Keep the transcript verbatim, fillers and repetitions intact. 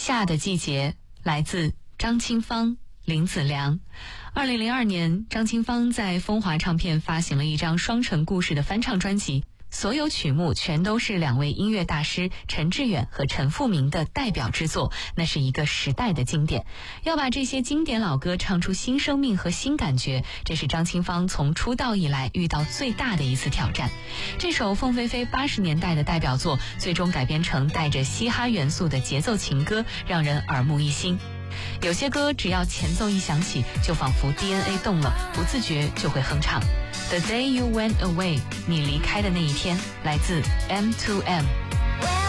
夏的季节来自张清芳、林子良。二零零二年，张清芳在风华唱片发行了一张《双城故事》的翻唱专辑，所有曲目全都是两位音乐大师陈志远和陈复明的代表之作，那是一个时代的经典。要把这些经典老歌唱出新生命和新感觉，这是张清芳从出道以来遇到最大的一次挑战。这首凤飞飞八十年代的代表作，最终改编成带着嘻哈元素的节奏情歌，让人耳目一新。有些歌只要前奏一响起，就仿佛 D N A 动了，不自觉就会哼唱。The day you went away， 你离开的那一天，来自 M to M。